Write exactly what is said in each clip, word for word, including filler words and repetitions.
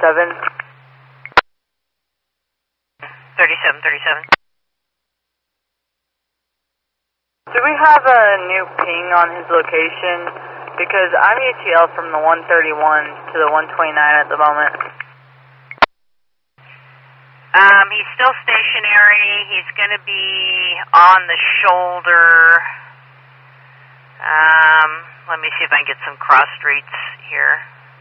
seven. thirty-seven, thirty-seven. Do we have a new ping on his location? Because I'm U T L from the one thirty-one to the one twenty-nine at the moment. Um, he's still stationary. He's going to be on the shoulder. Um, let me see if I can get some cross streets here.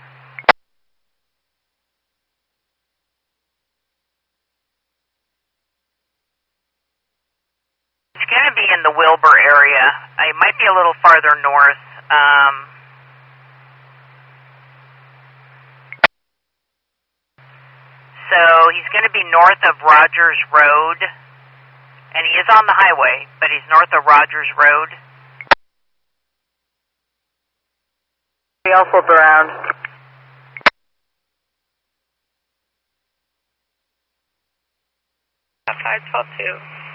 It's going to be in the Wilbur area. It might be a little farther north. Um, so he's going to be north of Rogers Road, and he is on the highway, but he's north of Rogers Road. I'll flip around. five twelve two.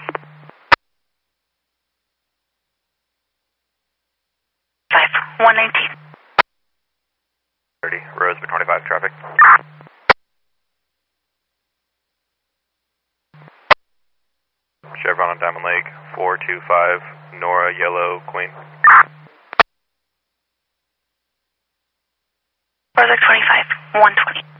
one nineteen. thirty, Roseman twenty-five traffic. Chevron on Diamond Lake, four two five, Nora, Yellow, Queen. Project twenty-five, one twenty.